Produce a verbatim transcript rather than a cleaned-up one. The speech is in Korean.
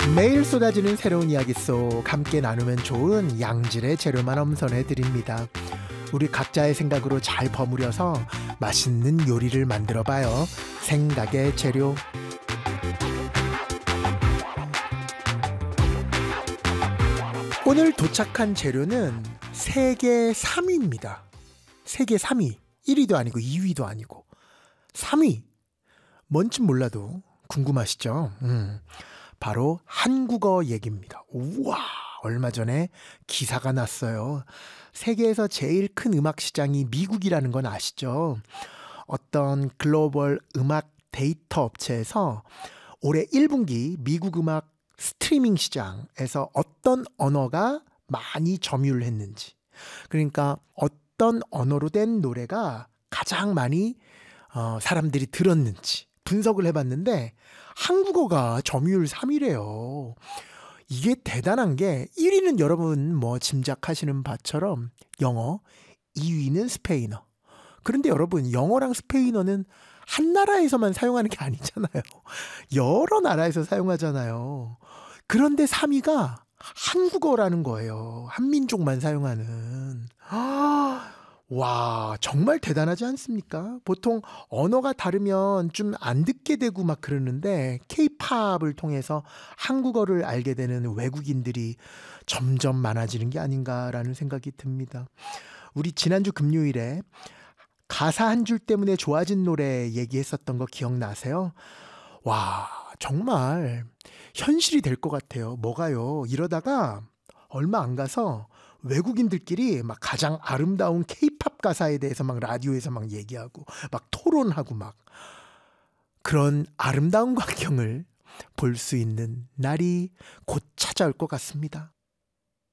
매일 쏟아지는 새로운 이야기 속 함께 나누면 좋은 양질의 재료만 엄선해 드립니다. 우리 각자의 생각으로 잘 버무려서 맛있는 요리를 만들어 봐요. 생각의 재료. 오늘 도착한 재료는 세계 삼 위입니다. 세계 삼 위. 일 위도 아니고 이 위도 아니고 삼 위. 뭔진 몰라도 궁금하시죠? 음, 바로 한국어 얘기입니다. 우와, 얼마 전에 기사가 났어요. 세계에서 제일 큰 음악 시장이 미국이라는 건 아시죠? 어떤 글로벌 음악 데이터 업체에서 올해 일 분기 미국 음악 스트리밍 시장에서 어떤 언어가 많이 점유를 했는지, 그러니까 어떤 언어로 된 노래가 가장 많이 어, 사람들이 들었는지 분석을 해봤는데 한국어가 점유율 삼 위래요. 이게 대단한 게 일 위는 여러분 뭐 짐작하시는 바처럼 영어, 이 위는 스페인어. 그런데 여러분, 영어랑 스페인어는 한 나라에서만 사용하는 게 아니잖아요. 여러 나라에서 사용하잖아요. 그런데 삼 위가 한국어라는 거예요. 한민족만 사용하는. 아, 와, 정말 대단하지 않습니까? 보통 언어가 다르면 좀 안 듣게 되고 막 그러는데 케이팝을 통해서 한국어를 알게 되는 외국인들이 점점 많아지는 게 아닌가라는 생각이 듭니다. 우리 지난주 금요일에 가사 한 줄 때문에 좋아진 노래 얘기했었던 거 기억나세요? 와, 정말 현실이 될 것 같아요. 뭐가요? 이러다가 얼마 안 가서 외국인들끼리 막 가장 아름다운 케이팝 가사에 대해서 막 라디오에서 막 얘기하고 막 토론하고 막 그런 아름다운 광경을 볼 수 있는 날이 곧 찾아올 것 같습니다.